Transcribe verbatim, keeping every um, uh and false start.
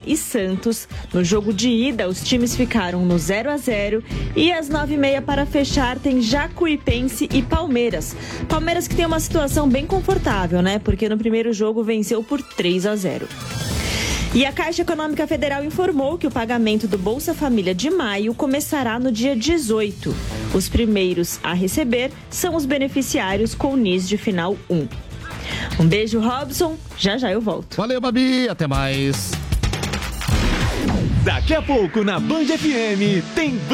e Santos. No jogo de ida, os times ficaram no zero a zero e às nove e meia para fechar tem Jacuipense e Palmeiras. Palmeiras que tem uma situação bem confortável, né? Porque no primeiro jogo venceu por três a zero. E a Caixa Econômica Federal informou que o pagamento do Bolsa Família de maio começará no dia dezoito. Os primeiros a receber são os beneficiários com N I S de final um. Um beijo, Robson. Já já eu volto. Valeu, Babi. Até mais. Daqui a pouco na Band F M tem